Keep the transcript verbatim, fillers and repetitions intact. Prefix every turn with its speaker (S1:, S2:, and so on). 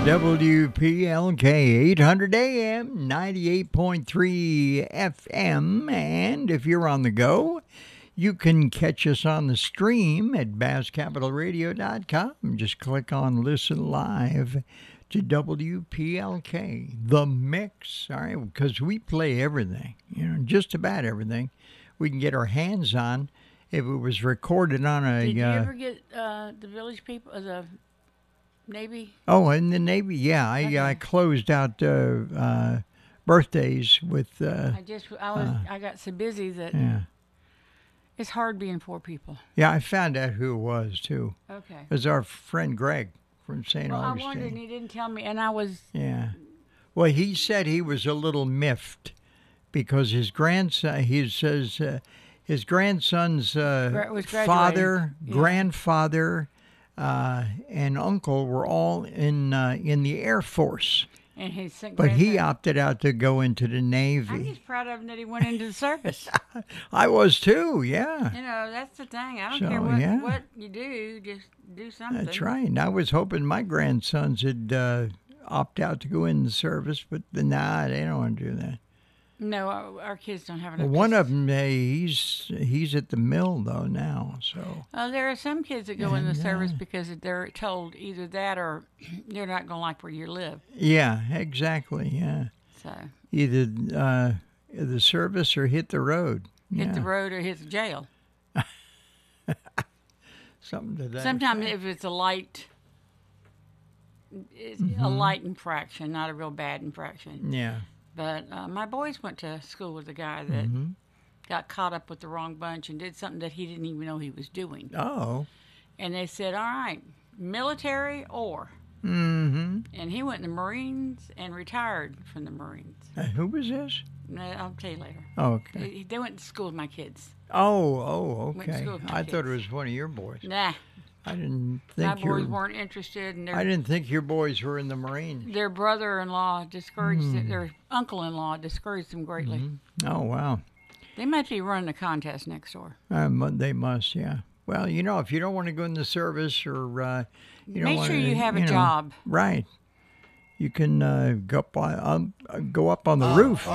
S1: W P L K eight hundred A M, ninety-eight point three F M. And if you're on the go, you can catch us on the stream at bass capital radio dot com. Just click on Listen Live to W P L K, The Mix. All right, because we play everything, you know, just about everything we can get our hands on. If it was recorded on a...
S2: Did you
S1: uh,
S2: ever get uh, the village people, uh, the Navy?
S1: Oh, in the Navy, yeah. I,
S2: Okay.
S1: I closed out uh, uh, birthdays with... Uh,
S2: I just, I was,
S1: uh,
S2: I got so busy that
S1: yeah.
S2: it's hard being four people.
S1: Yeah, I found out who it was, too.
S2: Okay.
S1: It was our friend Greg from Saint
S2: Well, I
S1: Augustine.
S2: wondered, and he didn't tell me, and I was,
S1: Yeah. Well, he said he was a little miffed because his grandson, he says uh, his grandson's uh,
S2: Gra- was graduating.
S1: father,
S2: Yeah.
S1: grandfather, uh, and uncle were all in uh, in the Air Force.
S2: and he sent
S1: But he
S2: grandson-
S1: opted out to go into the
S2: I'm
S1: Navy.
S2: just proud of him that he went into the service.
S1: I was too, yeah.
S2: You know, that's the thing. I don't
S1: So,
S2: care what,
S1: yeah.
S2: what you do, just do something.
S1: That's right. And I was hoping my grandsons would uh, opt out to go in the service, but nah, they don't want to do that.
S2: No, our, our kids don't have enough.
S1: Well, one
S2: to-
S1: of them, he's he's at the mill though now. So
S2: Uh, there are some kids that go in the
S1: And,
S2: service
S1: uh,
S2: because they're told either that or they're not going to like where you live.
S1: yeah, exactly. Yeah,
S2: So
S1: either uh, the service or hit the road.
S2: hit
S1: Yeah.
S2: the road or hit the jail.
S1: Something to that.
S2: Sometimes
S1: effect.
S2: if it's a light, it's a
S1: Mm-hmm.
S2: light infraction, not a real bad infraction.
S1: Yeah.
S2: But uh, my boys went to school with a guy that
S1: Mm-hmm.
S2: got caught up with the wrong bunch and did something that he didn't even know he was doing.
S1: Oh.
S2: And they said, "All right, military or."
S1: Mm-hmm.
S2: And he went in the Marines and retired from the Marines.
S1: Uh, who was this?
S2: No, I'll tell you later.
S1: Oh, okay.
S2: They, they went to school with my kids.
S1: Oh, oh,
S2: Went to
S1: okay.
S2: school with my
S1: I thought it
S2: kids.
S1: was one of your boys.
S2: Nah,
S1: I didn't
S2: my
S1: think your
S2: boys weren't interested, and
S1: I
S2: their
S1: didn't think your boys were in the Marines.
S2: their brother-in-law discouraged
S1: Hmm.
S2: them, their uncle-in-law discouraged them greatly.
S1: Oh, wow.
S2: They might be running a contest next door.
S1: Um, they must, yeah. Well, you know, if you don't want to go in the service or uh, you don't
S2: Make
S1: want
S2: sure
S1: to,
S2: you have a
S1: know,
S2: job.
S1: right? You can uh, go up on um, uh, go up on the roof.